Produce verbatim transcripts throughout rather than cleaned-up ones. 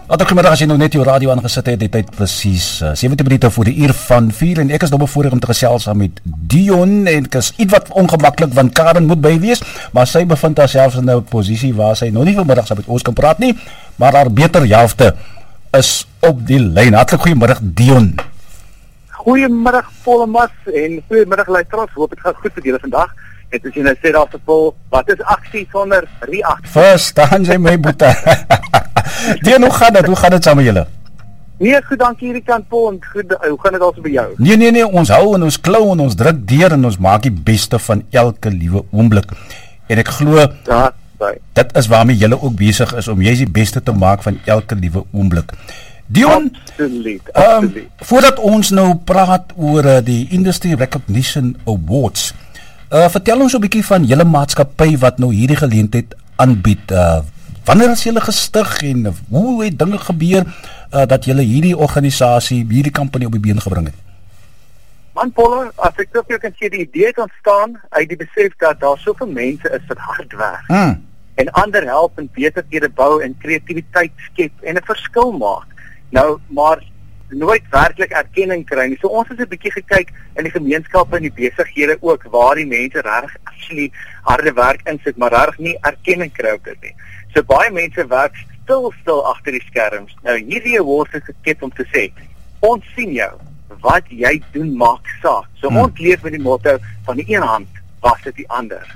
Goeiemiddag, as jy nou net jou radio aangesit het, die tyd presies uh, sewentien minute voor die uur van vier en ek is nou bevoorreg om te gesels saam met Dion en ek is iets wat ongemaklik want Karen moet by wees, maar sy bevind haarself in 'n posisie waar sy nog nie vanmiddag saam met ons kan praat nie, maar haar beter helfte is op die lyn. Hartlik goeiemiddag Dion. Goeiemiddag Pollemas en goeiemiddag luisteraars. Hoop dit gaan goed vir julle vandag. Het as jy nou sê daar vir Paul, wat is aksie sonder reaksie? Verstaan jy my boete? Dion, hoe gaan dit? Hoe gaan dit saam met julle? Nee, goed, dankie hierdie kant Paul en goed, hoe gaan dit also by jou? Nee, nee, nee, ons hou en ons klou en ons druk deur en ons maak die beste van elke liewe oomblik. En ek glo, ja, sorry. Dit is waarmee julle ook besig is om jy die beste te maak van elke liewe oomblik. Dion, absoluut, absoluut. Um, voordat ons nou praat oor uh, die Industry Recognition Awards, uh, vertel ons 'n bietjie van julle maatskappy wat nou hierdie geleentheid aanbied. Uh, wanneer is julle gestig en hoe het dinge gebeur uh, dat julle hierdie organisasie, hierdie company op die been gebring het? Man Paul, as ek toch jou kan sê, die idee het ontstaan uit die besef dat daar soveel mense is wat hard werk. Hmm. En ander help en beterhede bou en kreatiwiteit skep en 'n verskil maak. Nou, maar nooit werklik erkenning kry nie. So ons het 'n bietjie gekyk in die gemeenskappe en die besighede ook waar die mense regtig actually harde werk insit, maar regtig nie erkenning kry op dit nie. So baie mense werk stil stil agter die skerms. Nou hierdie awards is geskep om te sê, ons sien jou. Wat jy doen maak saak. So hmm. ons leef met die motto van die een hand was dit die ander.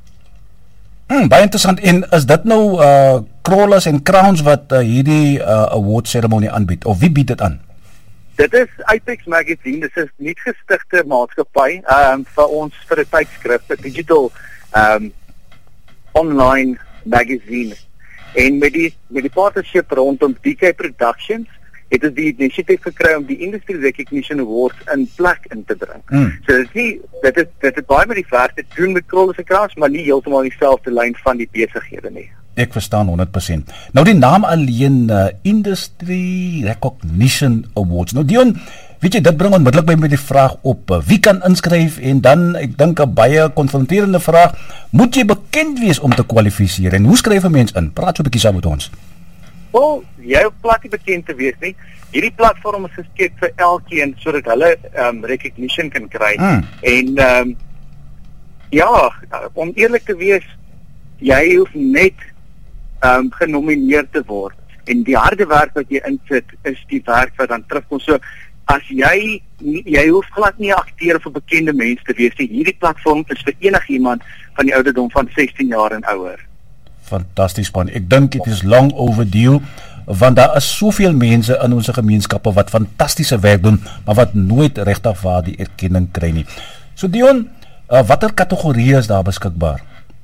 Hmm, baie interessant. En is dit nou uh, Crawlers en Crowns wat uh, hierdie uh, award ceremonie aanbied? Of wie bied dit aan? Dit is Apex Magazine. Dit is nie gestigte maatskappy um, vir ons vir 'n tydskrif, 'n digital um, online magazine. En met die met die partnership rondom D K Productions het ons die initiatief gekry om die Industry Recognition Awards in plek in te bring. Mm. So dit is nie, dit is dit het baie met die werk te doen met Crawlers en Crowns, maar nie heeltemal dieselfde lyn van die besighede nie. Ek verstaan honderd persent. Nou die naam alleen uh, Industry Recognition Awards. Nou Dion, weet jy, dit bring onmiddellik by my die vraag op, uh, wie kan inskryf en dan, ek dink 'n baie konfronterende vraag, moet jy bekend wees om te kwalifiseer en hoe skryf 'n mens in? Praat so 'n bietjie saam met ons. Wel, jy hoef plat nie bekend te wees nie. Hierdie platform is geskep vir elkeen sodat hulle um, recognition kan kry. Mm. En um, ja, om eerlik te wees, jy hoef net um, genomineer te word. En die harde werk wat jy insit is die werk wat dan terugkom. So as jy jy hoef glad nie 'n akteur of 'n bekende mens te wees nie. Hierdie platform is vir enigiemand van die ouderdom van sestien jaar en ouer. Fantasties man. Ek dink dit is long overdue want daar is soveel mense in ons gemeenskappe wat fantastiese werk doen, maar wat nooit regtig waar die erkenning kry nie. So Dion, uh, watter kategorieë is daar beskikbaar?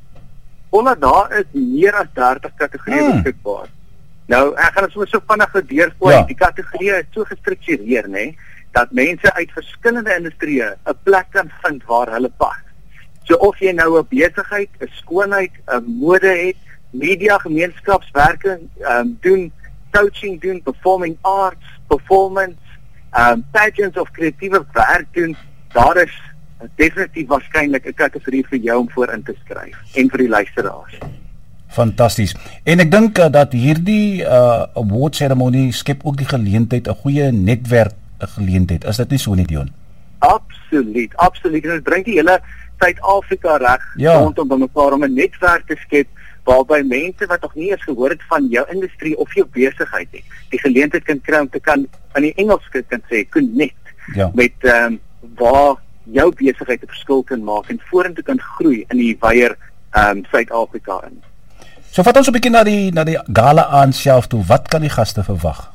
Onder daar is meer as dertig kategorieë hmm. beskikbaar. Nou, ek gaan dit so so vinnig deurgooi. Ja. Die kategorieë is so gestruktureer, nê, dat mense uit verskillende industrieë 'n plek kan vind waar hulle pas. So of jy nou 'n besigheid, 'n skoonheid, 'n mode het, media, gemeenskapswerke um, doen, coaching doen, performing arts, performance, um, pageants of kreatiewe werk doen, daar is definitief waarskynlik 'n kategorie vir jou om voor in te skryf en vir die luisteraars. Fantasties. En ek dink uh, dat hierdie uh, award ceremonie skep ook die geleentheid, 'n goeie netwerk 'n geleentheid. Is dit nie so nie, Dion? Absoluut, absoluut. En dit bring die hele Suid-Afrika reg ja. rondom by mekaar om 'n netwerk te skep waarby mense wat nog nie eens gehoor het van jou industrie of jou besigheid nie, die geleentheid kan kry om te kan in die Engels kan sê connect ja. met ehm um, waar jou besigheid 'n verskil kan maak en vorentoe kan groei in die wyeer ehm um, Suid-Afrika in. So vat ons 'n bietjie na die na die gala aan self toe. Wat kan die gaste verwag?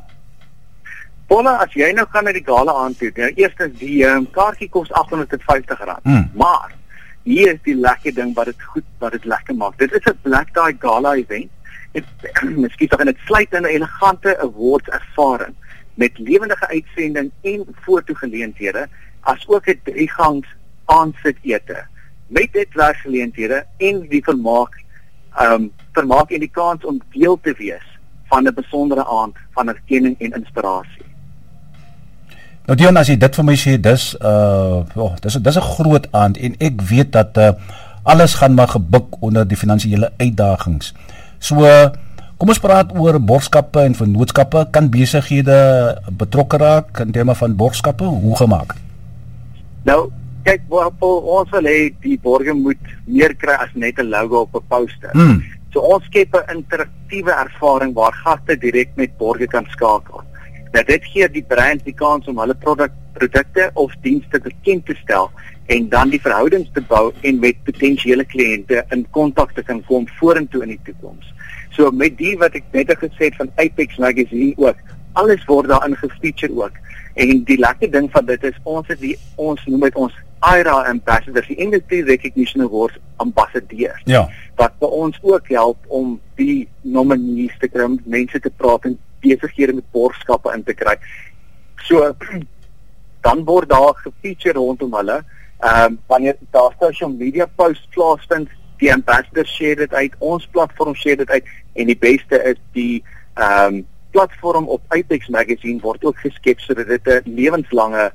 Bona, as jy nou gaan na die gala aan toe, nou eerstens die um, kaartjie kos agt honderd vyftig rand. Mm. Maar hier is die lekker ding wat dit goed wat dit lekker maak. Dit is 'n Black Tie Gala event. Dit miskien tog en dit sluit in 'n elegante awards ervaring met lewendige uitsending en fotogeleenthede, as ook 'n driegangs aansitete met netwerkgeleenthede en die vermaak um vermaak en die kans om deel te wees van 'n besondere aand van erkenning en inspirasie. Nou Dion, as jy dit vir my sê, dis uh oh, dis dis 'n groot aand en ek weet dat uh, alles gaan maar gebuk onder die finansiële uitdagings. So uh, Kom ons praat oor borgskappe en vennootskappe. Kan besighede betrokke raak in terme van borgskappe? Hoe gemaak? Nou, kyk, ons wil hê die borge moet meer kry as net 'n logo op 'n poster. Mm. So ons skep 'n interaktiewe ervaring waar gaste direk met borge kan skakel. Nou dit gee die brands die kans om hulle produk, produkte of dienste bekend te stel en dan die verhoudings te bou en met potensiële kliënte in kontak te kan kom vorentoe in die toekoms. So met die wat ek net gesê het van Apex Magazine ook, alles word daarin gefeature ook. En die lekker ding van dit is ons het die ons noem dit ons I R A ambassadors, die Industry Recognition Awards ambassadeurs. Ja. Wat vir ons ook help om die nominees te kry, mense te praat en besighede met borgskappe in te kry. So dan word daar gefeature rondom hulle. Ehm um, wanneer daar social media posts plaasvind, die ambassadors share dit uit, ons platform share dit uit en die beste is die ehm um, platform op Apex Magazine word ook geskep sodat dit 'n lewenslange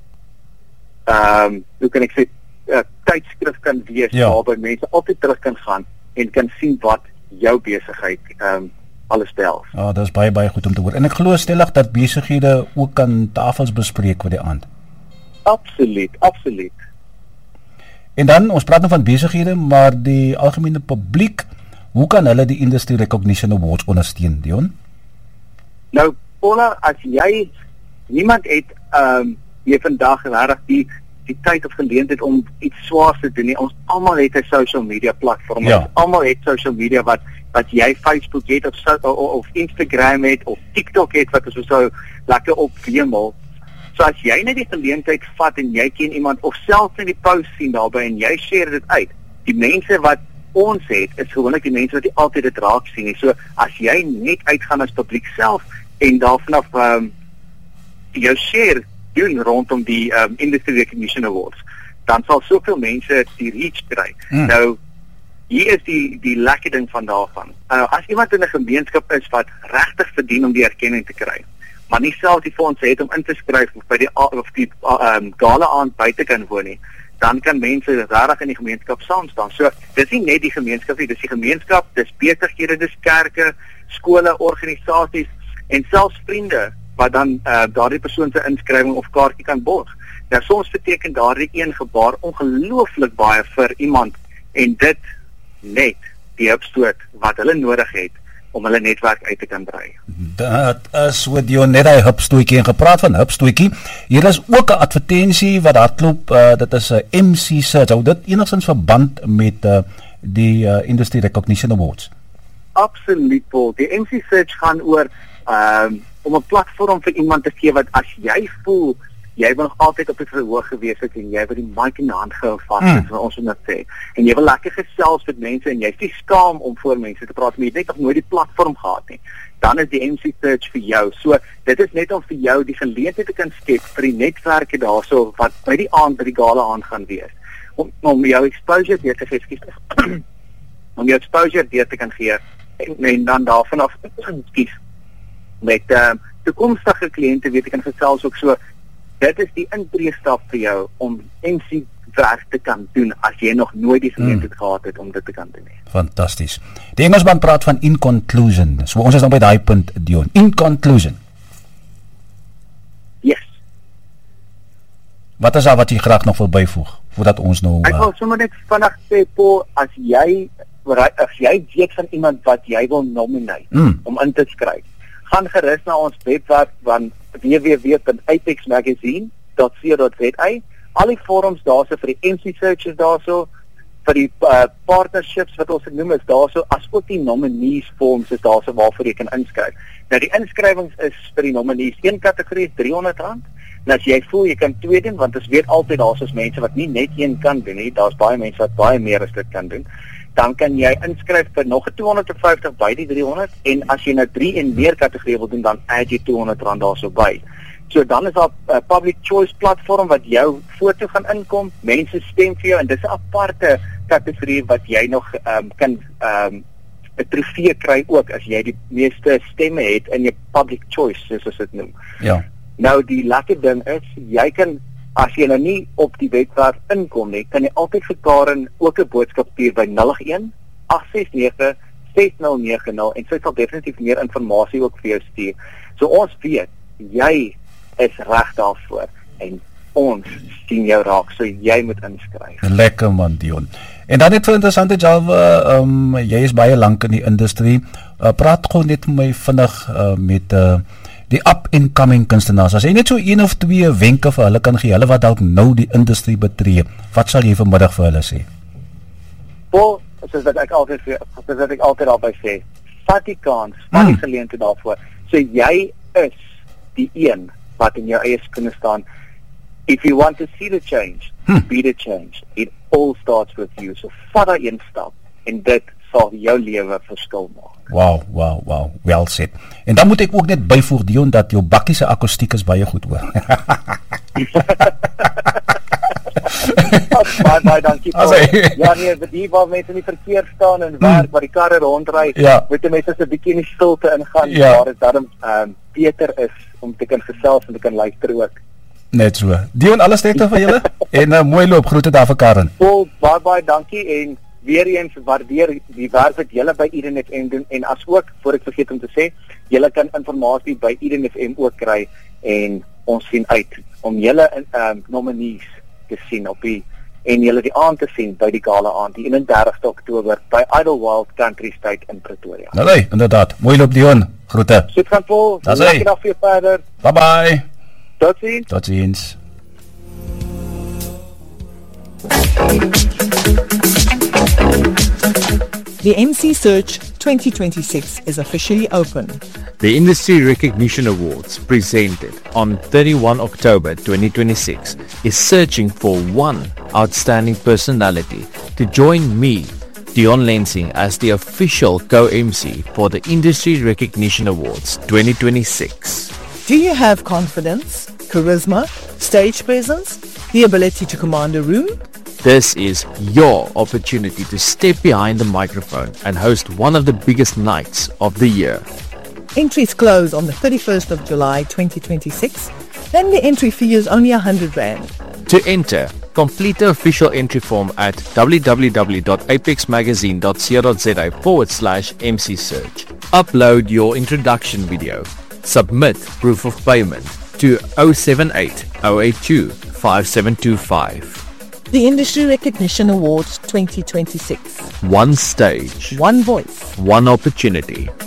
ehm um, hoe kan ek sê uh, tydskrif kan wees ja. waarby mense altyd terug kan gaan en kan sien wat jou besigheid ehm um, alles behels. Ja, dit is baie baie goed om te hoor. En ek glo stellig dat besighede ook kan tafels bespreek vir die aand. Absoluut, absoluut. En dan, ons praat nou van besighede, maar die algemene publiek, hoe kan hulle die Industry Recognition Awards ondersteun, Dion? Nou, Paula, as jy niemand het ehm um, jy vandag regtig die die tyd of geleentheid om iets swaars te doen nie. Ons almal het 'n social media platform. Ja. Ons almal het social media wat wat jy Facebook het of so, of, of Instagram het of TikTok het wat ons so lekker opwemel. So as jy net die geleentheid vat en jy ken iemand of selfs net die post sien daarby en jy share dit uit. Die mense wat ons het is gewoonlik die mense wat jy altyd dit raak sien. So as jy net uitgaan as publiek self en daarvan af ehm um, jou share doen rondom die um, Industry Recognition Awards, dan sal soveel mense die reach kry. Mm. Nou, hier is die die lekker ding van daarvan. Uh, as iemand in 'n gemeenskap is wat regtig verdien om die erkenning te kry, maar nie self die fondse het om in te skryf of by die of die um, gala aand buite kan woon nie, dan kan mense regtig in die gemeenskap saam staan. So, dis nie net die gemeenskap nie, dis die gemeenskap, dis besighede, dis kerke, skole, organisasies en selfs vriende wat dan uh, daardie persoon se inskrywing of kaartjie kan borg. Nou soms beteken daardie een gebaar ongelooflik baie vir iemand en dit net die hupstoot wat hulle nodig het om hulle netwerk uit te kan brei. Dit is wat jy net hy hupstootjie en gepraat van hupstootjie. Hier is ook 'n advertensie wat hardloop, uh, dit is 'n M C Search. Hou dit enigstens verband met uh, die uh, Industry Recognition Awards? Absoluut, Paul. Die M C Search gaan oor ehm um, om 'n platform vir iemand te gee wat as jy voel jy wil nog altyd op die verhoog gewees het en jy wil die mic in die hand gehou vas het, mm. ons moet sê, en jy wil lekker gesels met mense en jy is nie skaam om voor mense te praat, maar jy het net nog nooit die platform gehad nie, dan is die M C Search vir jou. So dit is net om vir jou die geleentheid te kan skep vir die netwerke daarso wat by die aand by die gala aand gaan wees. Om, om jou exposure deur te gee, om jou exposure deur te kan gee en, en dan daarvan af skies met uh, toekomstige kliënte weet ek kan gesels ook so. Dit is die intreestap vir jou om M C werk te kan doen as jy nog nooit die geleentheid mm. gehad het om dit te kan doen. Fantasties. Die Engelsman praat van in conclusion. So ons is nou by daai punt, Dion. In conclusion. Yes. Wat is daar wat jy graag nog wil byvoeg voordat ons nou uh... Ek wil sommer net vinnig sê, Paul, as jy as jy weet van iemand wat jy wil nomineer mm. om in te skryf, gaan gerus na ons webwerf van w w w punt apex magazine punt co punt za. Al die forums daarso vir die M C searches daarso, vir die uh, partnerships wat ons noem is daarso, as ook die nominees forms is daarso waarvoor jy kan inskryf. Nou die inskrywings is vir die nominees een kategorie drie honderd rand. En as jy voel jy kan twee doen, want ons weet altyd daar's ons mense wat nie net een kan doen nie, daar's baie mense wat baie meer as dit kan doen. Dan kan jy inskryf vir nog 'n twee honderd vyftig by die drie honderd en as jy nou drie en meer kategorieë wil doen, dan add jy twee honderd rand daarso by. So dan is daar 'n uh, public choice platform wat jou foto gaan inkom, mense stem vir jou en dis 'n aparte kategorie wat jy nog um, kan um, 'n trofee kry ook as jy die meeste stemme het in jou public choice soos ons dit noem. Ja. Nou die lekker ding is, jy kan as jy nou nie op die webwerf inkom nie, kan jy altyd vir Karen ook 'n boodskap stuur by nul een agt ses nege ses nul nege nul en sy sal definitief meer inligting ook vir jou stuur. So ons weet, jy is reg daarvoor en ons sien jou raak, so jy moet inskryf. Lekker man, Dion. En dan net vir interessante Jalwe, um, jy is baie lank in die industrie. Uh, praat gewoon net met my vinnig uh, met uh, die up-and-coming kunstenaars. As jy net so een of twee wenke vir hulle kan gee, hulle wat dalk nou die industrie betree, wat sal jy vanmiddag vir hulle sê? Wel, soos wat ek altyd soos wat ek altyd daarby sê, vat die kans, vat die Hmm. geleentheid daarvoor. So jy is die een wat in jou eie skoene staan. If you want to see the change, Hmm. be the change. It all starts with you. So vat daai een stap en dit sal jou lewe verskil maak. Wow, wow, wow, well said. En dan moet ek ook net byvoeg, Dion, dat jou bakkie se akoestiek is baie goed hoor. Baie baie dankie. As Paul. hy- Ja nee, vir die waar mense in die verkeer staan en werk, waar die karre rondry, Ja. moet die mense so 'n bietjie in die stilte ingaan, Ja. waar dit dan ehm beter is om te kan gesels en te kan luister ook. Net so. Dion, alles sterkte vir julle en uh, mooi loop. Groete daar vir Karen. Paul, baie baie dankie en weer eens waardeer die werk wat julle by Eden F M doen en as ook, voor ek vergeet om te sê, julle kan inligting by Eden F M ook kry en ons sien uit om julle ehm um, nominees te sien op die en julle die aand te sien by die gala aand die eenendertigste Oktober by Idlewild Country Estate in Pretoria. Nou nee, inderdaad. Mooi loop Dion. Groete. Sit gaan Paul, Dis hy. lekker dag vir jou verder. Bye bye. Totsiens. Totsiens. The M C Search twenty twenty-six is officially open. The Industry Recognition Awards, presented on thirty-first October twenty twenty-six, is searching for one outstanding personality to join me, Dion Lensing, as the official co-M C for the Industry Recognition Awards twenty twenty-six. Do you have confidence, charisma, stage presence, the ability to command a room? This is your opportunity to step behind the microphone and host one of the biggest nights of the year. Entries close on the thirty-first of July twenty twenty-six, and the entry fee is only one hundred rand. To enter, complete the official entry form at www.apexmagazine.co.za forward slash MC Search. Upload your introduction video. Submit proof of payment to zero seven eight zero eight two five seven two five. The Industry Recognition Awards twenty twenty-six. One stage, One voice. one opportunity.